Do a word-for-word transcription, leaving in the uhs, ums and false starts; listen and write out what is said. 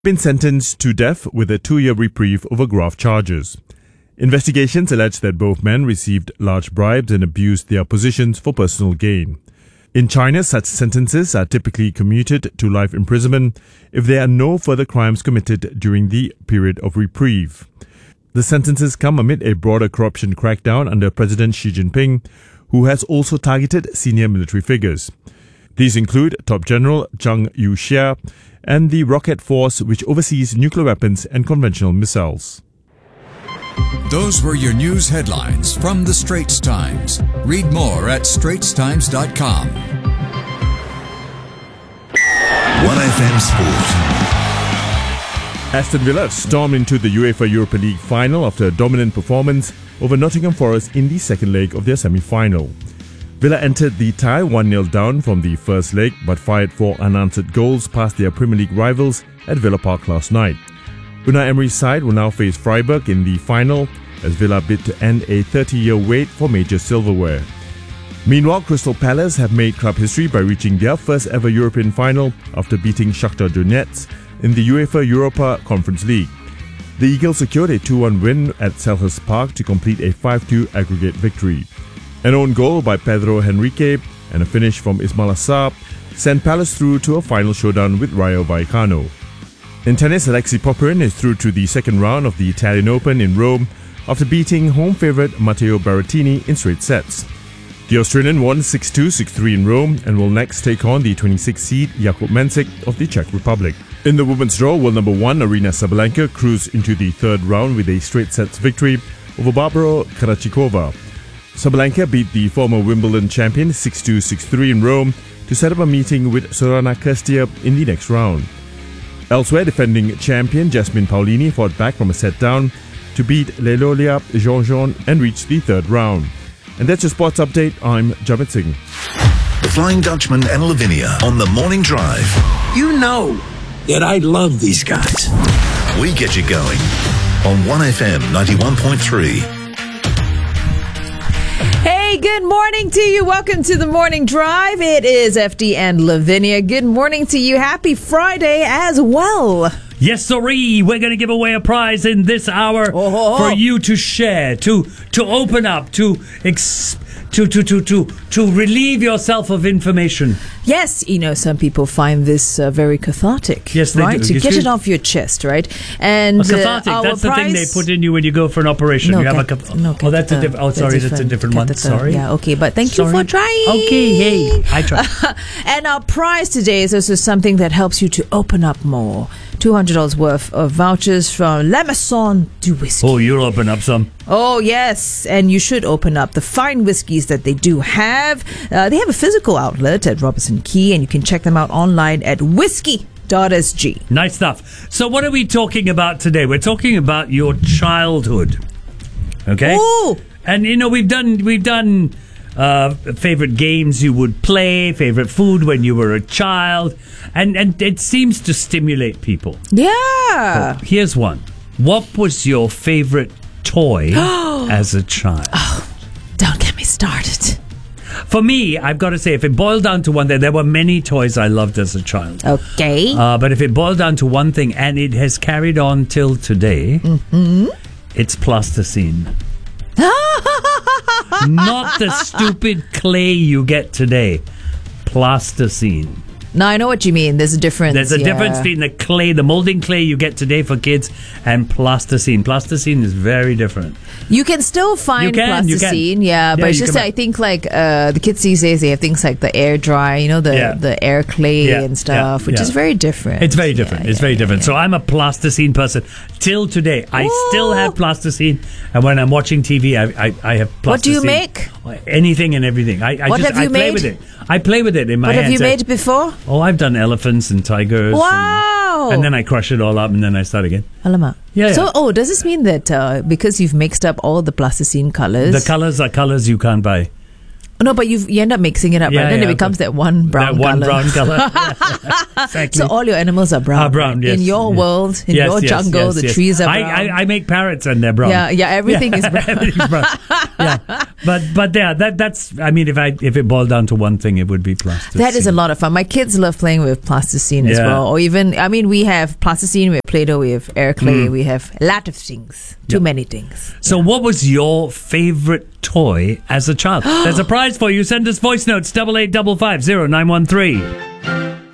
been sentenced to death with a two-year reprieve over graft charges. Investigations allege that both men received large bribes and abused their positions for personal gain. In China, such sentences are typically commuted to life imprisonment if there are no further crimes committed during the period of reprieve. The sentences come amid a broader corruption crackdown under President Xi Jinping, who has also targeted senior military figures. These include Top General Zhang Yuxia and the Rocket Force, which oversees nuclear weapons and conventional missiles. Those were your news headlines from the Straits Times. Read more at straits times dot com. one F M Sport. Aston Villa stormed into the UEFA Europa League final after a dominant performance over Nottingham Forest in the second leg of their semi-final. Villa entered the tie one nil down from the first leg but fired four unanswered goals past their Premier League rivals at Villa Park last night. Unai Emery's side will now face Freiburg in the final as Villa bid to end a thirty-year wait for major silverware. Meanwhile, Crystal Palace have made club history by reaching their first ever European final after beating Shakhtar Donetsk in the UEFA Europa Conference League. The Eagles secured a two one win at Selhurst Park to complete a five two aggregate victory. An own goal by Pedro Henrique and a finish from Ismail Assar sent Palace through to a final showdown with Rayo Vallecano. In tennis, Alexei Popyrin is through to the second round of the Italian Open in Rome after beating home favourite Matteo Berrettini in straight sets. The Australian won six two, six three in Rome and will next take on the twenty-sixth seed Jakub Mensik of the Czech Republic. In the women's draw, world number one Aryna Sabalenka cruised into the third round with a straight sets victory over Barbara Krejcikova. Sabalenka beat the former Wimbledon champion six two, six three in Rome to set up a meeting with Sorana Cîrstea in the next round. Elsewhere, defending champion Jasmine Paolini fought back from a set down to beat Lelolia Jean-Jean and reach the third round. And that's your sports update. I'm Jamit Singh. The Flying Dutchman and Lavinia on the Morning Drive. You know that I love these guys. We get you going on one F M ninety-one point three. Hey, good morning to you. Welcome to the Morning Drive. It is F D and Lavinia. Good morning to you. Happy Friday as well. Yes, sirree. We're going to give away a prize in this hour oh. for you to share, to to open up, to ex- to to to to to relieve yourself of information. Yes, you know, some people find this uh, very cathartic. Yes, they right? do. To You get see? it off your chest, right? And A cathartic. uh, our That's the prize... thing they put in you when you go for an operation. No, you have a cat- cath- no, oh, that's a catheter. different. Oh, sorry, that's a different one. Catheter. Sorry. Yeah, okay, but thank Sorry. you for trying. Okay, hey, I try. And our prize today is also something that helps you to open up more. two hundred dollars worth of vouchers from La Maison du Whisky. Oh, you'll open up some. Oh, yes. And you should open up the fine whiskies that they do have. Uh, they have a physical outlet at Robertson Quay, and you can check them out online at whiskey dot s g. Nice stuff. So what are we talking about today? We're talking about your childhood. Okay? Ooh. And, you know, we've done... We've done Uh, favorite games you would play, favorite food when you were a child, and and it seems to stimulate people. Yeah. So here's one. What was your favorite toy as a child? Oh, don't get me started. For me, I've got to say, if it boiled down to one thing, there were many toys I loved as a child. Okay. Uh, but if it boiled down to one thing, and it has carried on till today, mm-hmm. it's plasticine. Not the stupid clay you get today. Plasticine. Now, I know what you mean. There's a difference. There's a yeah. difference between the clay, the molding clay you get today for kids, and plasticine. Plasticine is very different. You can still find You can, you plasticine, can. yeah, but Yeah, it's you just can that I think like uh, the kids these days, they have things like the air dry, you know, the, Yeah. the air clay Yeah, and stuff, yeah, which yeah. is very different. It's very different. Yeah, it's yeah, very different. yeah. So I'm a plasticine person till today. I Ooh. still have plasticine, and when I'm watching T V, I I, I have plasticine. What do you make? Anything and everything. I, I What just have you I play made? with it. I play with it in my What hands. have you I- made before? Oh, I've done elephants and tigers. Wow. And, and then I crush it all up, and then I start again. Alamak. Yeah, So, yeah. oh, does this mean that uh, because you've mixed up all the plasticine colors? The colors are colors you can't buy. No, but you you end up mixing it up, Yeah, right? Then yeah, it becomes but that one brown that one color. brown color. Yeah, exactly. So all your animals are brown. Are brown, right? yes. In your Yeah. world, in Yes, your yes, jungle, yes, the yes. trees are I, brown. I, I make parrots and they're brown. Yeah, yeah, everything is brown. Everything's brown. Yeah, but but yeah, that that's. I mean, if I if it boiled down to one thing, it would be plasticine. That is a lot of fun. My kids love playing with plasticine as Yeah. well. Or even, I mean, we have plasticine, we have Play-Doh, we have air clay, we have a lot of things. Too Yep. many things. So, what was your favorite toy as a child? There's a prize for you. Send us voice notes double eight double five zero nine one three.